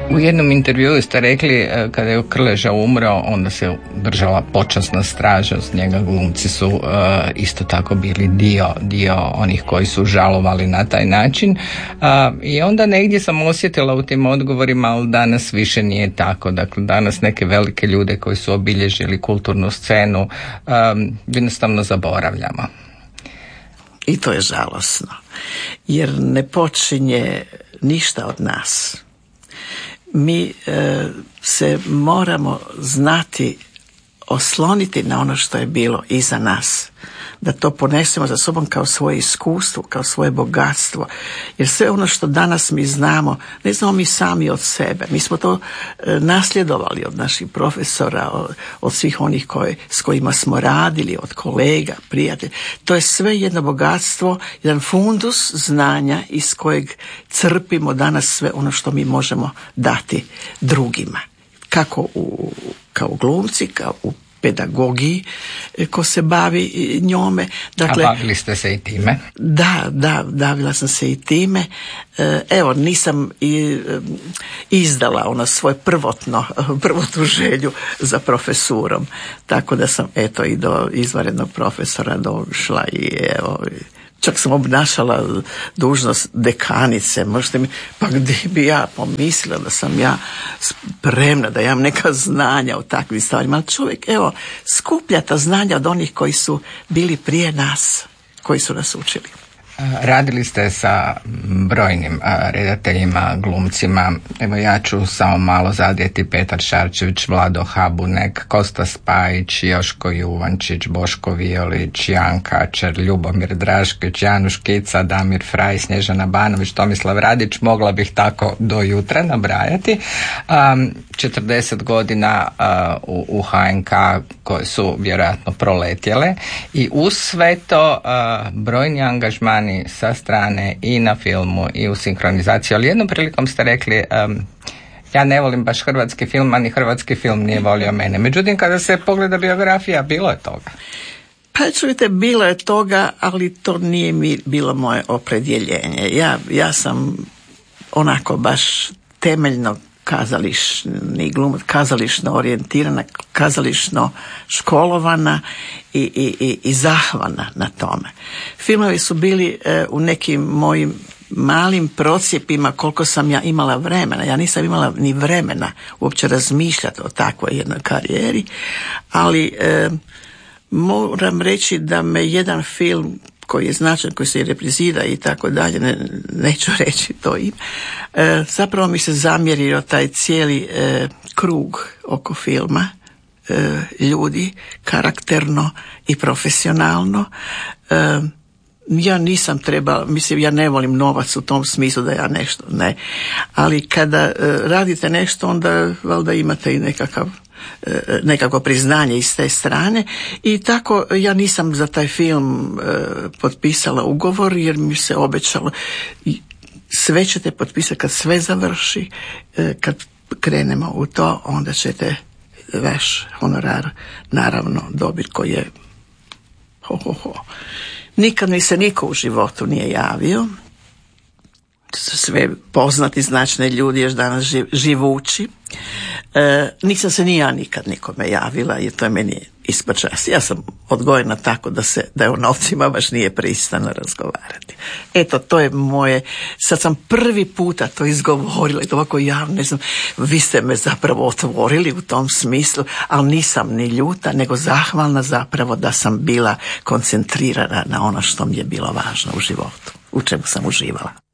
U jednom intervjuu ste rekli kada je Krleža umro, onda se držala počasna straža, s njega glumci su isto tako bili dio onih koji su žalovali na taj način. I onda negdje sam osjetila u tim odgovorima, ali danas više nije tako. Dakle, danas neke velike ljude koji su obilježili kulturnu scenu jednostavno zaboravljamo. I to je žalosno, jer ne počinje ništa od nas. Mi se moramo znati osloniti na ono što je bilo iza nas, da to ponesemo za sobom kao svoje iskustvo, kao svoje bogatstvo, jer sve ono što danas mi znamo, ne znamo mi sami od sebe, mi smo to nasljedovali od naših profesora, od svih onih s kojima smo radili, od kolega, prijatelja. To je sve jedno bogatstvo, jedan fundus znanja iz kojeg crpimo danas sve ono što mi možemo dati drugima. Kako kao glumci, kao u pedagogiji ko se bavi njome. Dakle, a bavili ste se i time? Da, bavila sam se i time. Evo, nisam izdala ono svoje prvotnu želju za profesurom. Tako da sam i do izvanrednog profesora došla i evo, čak sam obnašala dužnost dekanice. Možete mi, pa gdje bi ja pomislila da sam ja spremna, da imam neka znanja o takvim stvarima. Ali čovjek, skuplja ta znanja od onih koji su bili prije nas, koji su nas učili. Radili ste sa brojnim redateljima, glumcima. Evo, ja ću samo malo zadjeti: Petar Šarčević, Vlado Habunek, Kosta Spajić, Joško Juvančić, Boško Violić, Jan Kačer, Ljubomir Draškić, Januš Kica, Damir Fraj, Snježana Banović, Tomislav Radić. Mogla bih tako do jutra nabrajati. 40 godina u HNK koje su vjerojatno proletjele, i uz sve to brojni angažmani sa strane i na filmu i u sinhronizaciji. Ali jednom prilikom ste rekli: ja ne volim baš hrvatski film, ani hrvatski film nije volio mene. Međutim, kada se pogleda biografija, bilo je toga. Pa čujte, bilo je toga, ali to nije mi bilo moje opredjeljenje. Ja sam onako baš temeljno kazališni glumac, kazališno orijentirana, kazališno školovana i zahvalna na tome. Filmovi su bili u nekim mojim malim procjepima koliko sam ja imala vremena. Ja nisam imala ni vremena uopće razmišljati o takvoj jednoj karijeri, ali moram reći da me jedan film koji je značajan, koji se reprizira i tako dalje, neću reći to ime, zapravo mi se zamjerio taj cijeli krug oko filma, ljudi, karakterno i profesionalno. Ja nisam trebala, ja ne volim novac u tom smislu da ja nešto, ne, ali kada radite nešto, onda valjda imate i nekako priznanje iz te strane, i tako ja nisam za taj film potpisala ugovor, jer mi se obećalo sve ćete potpisati kad sve završi, kad krenemo u to, onda ćete vaš honorar naravno dobiti, koji je Nikad mi se niko u životu nije javio. Sve poznati značne ljudi još danas živući. Nisam se ni ja nikad nikome javila, jer to je meni ispod časti. Ja sam odgojena tako da je o novcima baš nije pristano razgovarati. Eto, to je moje, sad sam prvi puta to izgovorila i to ovako javno, ne znam, vi ste me zapravo otvorili u tom smislu, ali nisam ni ljuta, nego zahvalna zapravo da sam bila koncentrirana na ono što mi je bilo važno u životu, u čemu sam uživala.